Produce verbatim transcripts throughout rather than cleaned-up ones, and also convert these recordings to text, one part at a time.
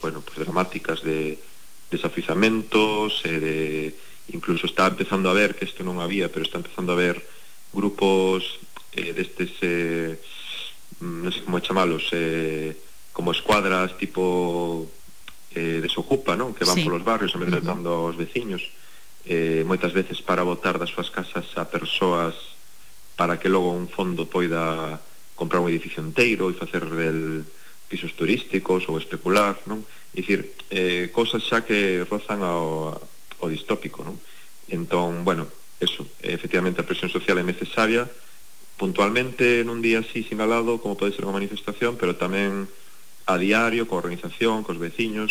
bueno, pues dramáticas de desafiuzamentos, eh, de, incluso está empezando a ver, que isto non había, pero está empezando a ver grupos eh, destes, eh, non sei como chamalos, eh, como escuadras tipo eh, desocupa, non? Que van sí. polos barrios amedrentando uh-huh. aos veciños, eh, moitas veces para botar das súas casas a persoas para que logo un fondo poida comprar un edificio inteiro e facer del pisos turísticos ou especular, non? É dicir, eh, cosas xa que rozan ao, ao distópico, non? Entón, bueno, eso, efectivamente a presión social é necesaria puntualmente nun día así sinalado como pode ser unha manifestación, pero tamén a diario, coa organización, cos veciños,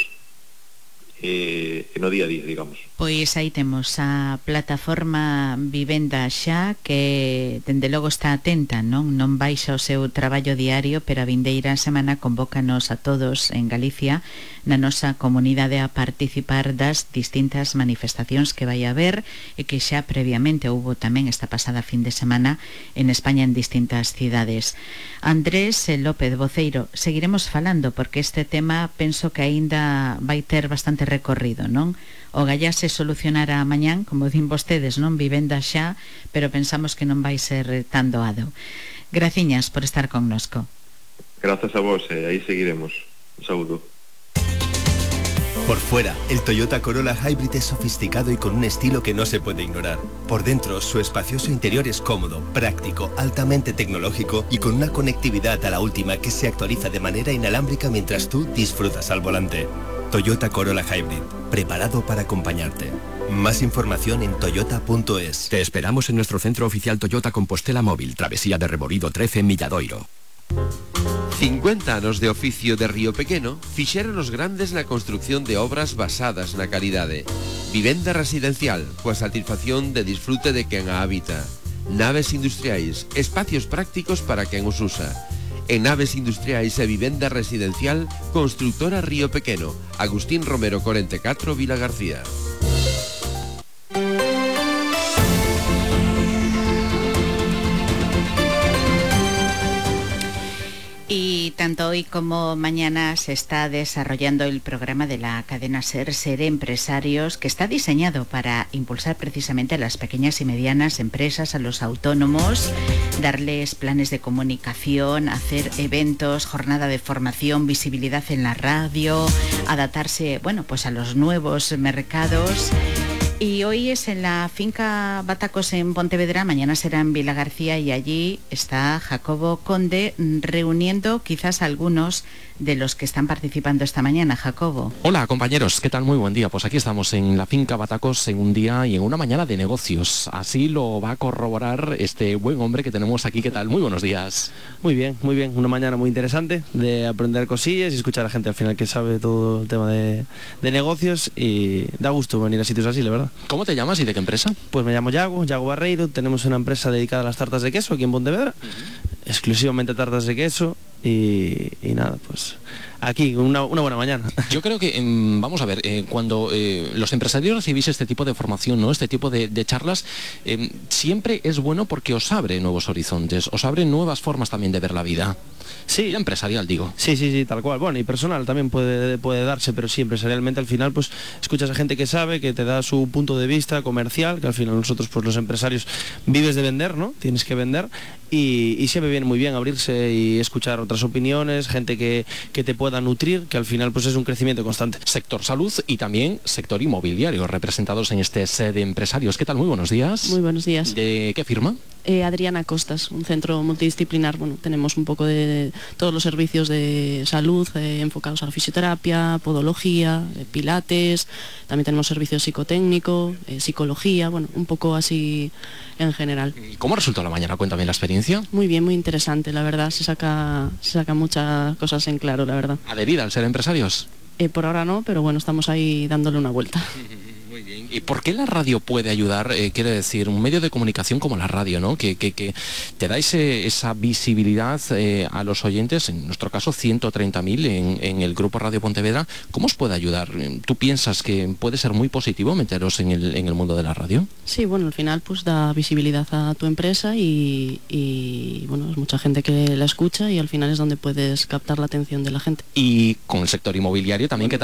e, e no día a día, digamos. Pois aí temos a plataforma Vivenda Xa, que dende logo está atenta, non non baixa o seu traballo diario, pero a vindeira semana convócanos a todos en Galicia, na nosa comunidade, a participar das distintas manifestacións que vai haber e que xa previamente houbo tamén esta pasada fin de semana en España en distintas cidades. Andrés López, voceiro, seguiremos falando porque este tema penso que aínda vai ter bastante recorrido, non? O gallá se solucionará mañán, como din vostedes, non? Vivenda Xa, pero pensamos que non vai ser tan doado. Graciñas por estar connosco. Grazas a vos, e eh, aí seguiremos. Un saúdo. Por fuera, el Toyota Corolla Hybrid es sofisticado y con un estilo que no se puede ignorar. Por dentro, su espacioso interior es cómodo, práctico, altamente tecnológico y con una conectividad a la última que se actualiza de manera inalámbrica mientras tú disfrutas al volante. Toyota Corolla Hybrid, preparado para acompañarte. Más información en toyota punto es. Te esperamos en nuestro centro oficial Toyota Compostela Móvil, Travesía de Reborido trece, Milladoiro. cincuenta anos de oficio de Río Pequeno fixeron os grandes na construcción de obras basadas na calidade. Vivenda residencial, coa satisfacción de disfrute de quen a habita. Naves industriais, espacios prácticos para quen os usa. En naves industriais e vivenda residencial, Constructora Río Pequeno, Agustín Romero cuarenta y cuatro, Vila García. Y tanto hoy como mañana se está desarrollando el programa de la cadena SER, SER Empresarios, que está diseñado para impulsar precisamente a las pequeñas y medianas empresas, a los autónomos, darles planes de comunicación, hacer eventos, jornada de formación, visibilidad en la radio, adaptarse, bueno, pues a los nuevos mercados. Y hoy es en la finca Batacos en Pontevedra, mañana será en Vila García y allí está Jacobo Conde reuniendo quizás algunos de los que están participando esta mañana. Jacobo. Hola compañeros, ¿qué tal? Muy buen día. Pues aquí estamos en la finca Batacos en un día y en una mañana de negocios. Así lo va a corroborar este buen hombre que tenemos aquí. ¿Qué tal? Muy buenos días. Muy bien, muy bien. Una mañana muy interesante de aprender cosillas y escuchar a la gente al final que sabe todo el tema de, de negocios y da gusto venir a sitios así, la verdad. ¿Cómo te llamas y de qué empresa? Pues me llamo Yago, Yago Barreiro. Tenemos una empresa dedicada a las tartas de queso aquí en Pontevedra, uh-huh. exclusivamente tartas de queso y, y nada, pues aquí una, una buena mañana. Yo creo que, eh, vamos a ver, eh, cuando eh, los empresarios recibís este tipo de formación, ¿no? Este tipo de, de charlas, eh, siempre es bueno porque os abre nuevos horizontes, os abre nuevas formas también de ver la vida. Sí, la empresarial, digo. Sí, sí, sí, tal cual. Bueno, y personal también puede, puede darse, pero sí, empresarialmente al final pues escuchas a gente que sabe, que te da su punto de vista comercial, que al final nosotros pues los empresarios vives de vender, ¿no? Tienes que vender y, y siempre viene muy bien abrirse y escuchar otras opiniones, gente que, que te pueda nutrir, que al final pues es un crecimiento constante. Sector salud y también sector inmobiliario, representados en este set de empresarios. ¿Qué tal? Muy buenos días. Muy buenos días. ¿De qué firma? Eh, Adriana Costas, un centro multidisciplinar. Bueno, tenemos un poco de, de todos los servicios de salud eh, enfocados a la fisioterapia, podología, eh, pilates, también tenemos servicios psicotécnico, eh, psicología, bueno, un poco así en general. ¿Cómo resultó la mañana? Cuéntame la experiencia. Muy bien, muy interesante, la verdad, se saca, se saca muchas cosas en claro, la verdad. ¿Adherida al ser empresarios? Eh, por ahora no, pero bueno, estamos ahí dándole una vuelta. Muy bien. ¿Y por qué la radio puede ayudar? Eh, quiere decir, un medio de comunicación como la radio, ¿no? Que, que, que te da ese, esa visibilidad eh, a los oyentes, en nuestro caso ciento treinta mil en, en el Grupo Radio Pontevedra. ¿Cómo os puede ayudar? ¿Tú piensas que puede ser muy positivo meteros en el, en el mundo de la radio? Sí, bueno, al final pues da visibilidad a tu empresa y, y bueno, es mucha gente que la escucha y al final es donde puedes captar la atención de la gente. Y con el sector inmobiliario también, ¿qué tal?